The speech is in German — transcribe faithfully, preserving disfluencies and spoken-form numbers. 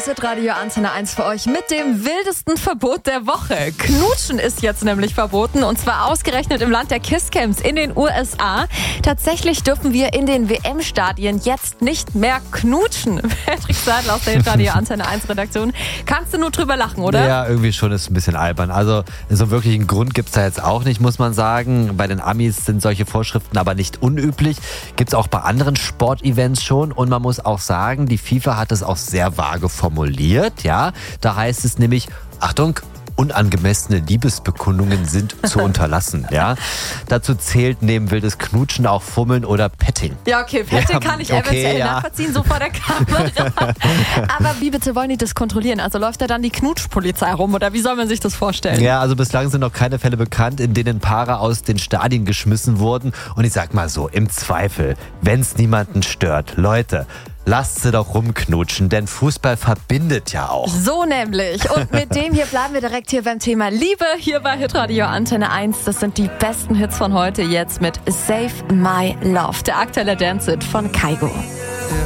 Das Hitradio Antenne eins für euch mit dem wildesten Verbot der Woche. Knutschen ist jetzt nämlich verboten und zwar ausgerechnet im Land der Kisscams in den U S A. Tatsächlich dürfen wir in den W M-Stadien jetzt nicht mehr knutschen. Patrick Seidel aus der Hitradio Antenne eins Redaktion. Kannst du nur drüber lachen, oder? Ja, irgendwie schon, ist ein bisschen albern. Also so wirklich einen Grund gibt's da jetzt auch nicht, muss man sagen. Bei den Amis sind solche Vorschriften aber nicht unüblich. Gibt's auch bei anderen Sportevents schon und man muss auch sagen, die FIFA hat es auch sehr vage formuliert, ja. Da heißt es nämlich, Achtung, unangemessene Liebesbekundungen sind zu unterlassen, ja. Dazu zählt neben wildes Knutschen auch Fummeln oder Petting. Ja, okay, Petting Ja, kann ich okay, eventuell ja. nachvollziehen, so vor der Kamera. Aber wie bitte wollen die das kontrollieren? Also läuft da dann die Knutschpolizei rum oder wie soll man sich das vorstellen? Ja, also bislang sind noch keine Fälle bekannt, in denen Paare aus den Stadien geschmissen wurden. Und ich sag mal so, im Zweifel, wenn es niemanden stört, Leute, lasst sie doch rumknutschen, denn Fußball verbindet ja auch. So nämlich. Und mit dem hier bleiben wir direkt hier beim Thema Liebe. Hier bei Hitradio Antenne eins. Das sind die besten Hits von heute jetzt mit Save My Love, der aktuelle Dance-Hit von Kygo.